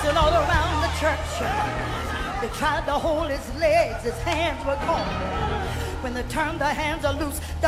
dancing all around the church. They tried to hold his legs, his hands were gone. When they turned the hands are loose,